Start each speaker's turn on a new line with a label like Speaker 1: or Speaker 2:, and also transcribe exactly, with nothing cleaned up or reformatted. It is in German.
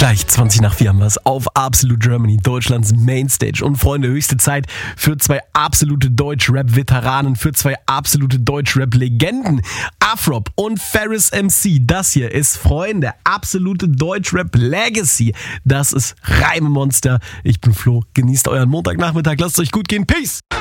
Speaker 1: Gleich zwanzig nach vier haben wir es auf Absolute Germany, Deutschlands Mainstage. Und Freunde, höchste Zeit für zwei absolute Deutsch-Rap-Veteranen, für zwei absolute Deutsch-Rap-Legenden. Afrob und Ferris M C. Das hier ist, Freunde, absolute Deutsch-Rap-Legacy. Das ist Reimemonster. Ich bin Flo. Genießt euren Montagnachmittag. Lasst es euch gut gehen. Peace!